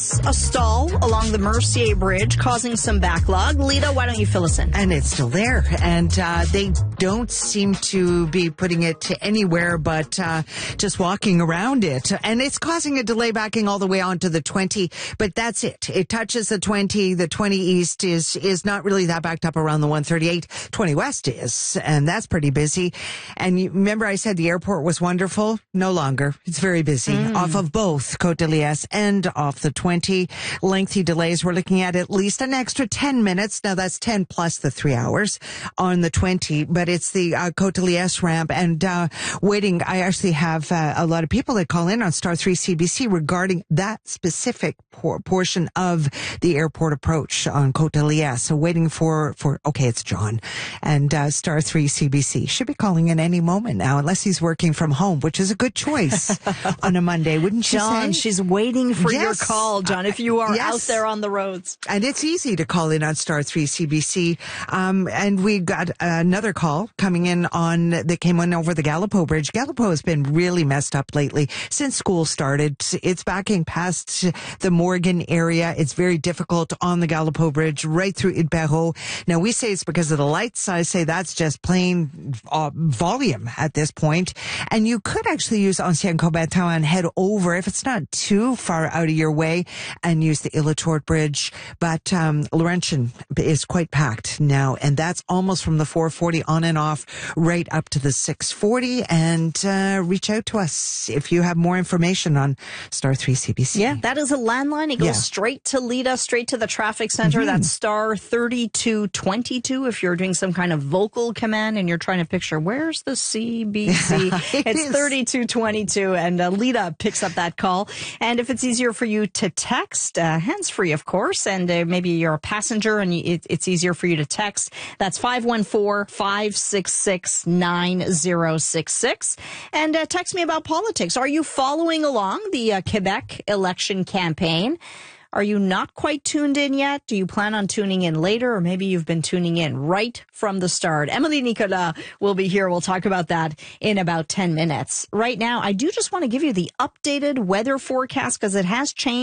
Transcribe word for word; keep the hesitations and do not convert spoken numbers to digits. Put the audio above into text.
Yes, a stall along the Mercier Bridge causing some backlog. Lita, why don't you fill us in? And it's still there. And uh, they don't seem to be putting it to anywhere but uh, just walking around it. And it's causing a delay backing all the way onto the twenty. But that's it. It touches the twenty. The twenty East is, is not really that backed up around the one thirty-eight. twenty West is. And that's pretty busy. And you remember I said the airport was wonderful? No longer. It's very busy. Mm. Off of both Côte de Liesse and off the twenty. Lengthy delays. We're looking at at least an extra ten minutes. Now that's ten plus the three hours on the twenty, but it's the uh, Côte de Liesse ramp and uh, waiting. I actually have uh, a lot of people that call in on Star three C B C regarding that specific por- portion of the airport approach on Côte de Liesse. So waiting for, for okay, it's John and uh, Star three C B C. Should be calling in any moment now, unless he's working from home, which is a good choice on a Monday, wouldn't you John, say? she's waiting for Yes. your call, John, if you are Yes. out there on the roads. And it's easy to call in on Star three C B C. Um, and we got another call coming in on, that came in over the Gallipo Bridge. Gallipo has been really messed up lately since school started. It's backing past the Morgan area. It's very difficult on the Gallipo Bridge right through Idperot. Now we say it's because of the lights. I say that's just plain uh, volume at this point. And you could actually use Ancien Combattant and head over if it's not too far out of your way and use the Illichort Bridge. But um, Laurentian is quite packed now, and that's almost from the four forty on and off right up to the six forty. And uh, reach out to us if you have more information on Star three C B C. Yeah, that is a landline. It goes Yeah. straight to Lita, straight to the traffic center. Mm-hmm. That's star thirty-two twenty-two if you're doing some kind of vocal command and you're trying to picture, where's the C B C? It It's is. thirty-two twenty-two, and uh, Lita picks up that call. And if it's easier for you to text, uh, hands-free, of course, and uh, maybe you're a passenger and you, it, it's easier for you to text, that's five one four, five six six, nine zero six six. And uh, text me about politics. Are you following along the uh, Quebec election campaign? Are you not quite tuned in yet? Do you plan on tuning in later? Or maybe you've been tuning in right from the start. Emily Nicolas will be here. We'll talk about that in about ten minutes. Right now, I do just want to give you the updated weather forecast because it has changed.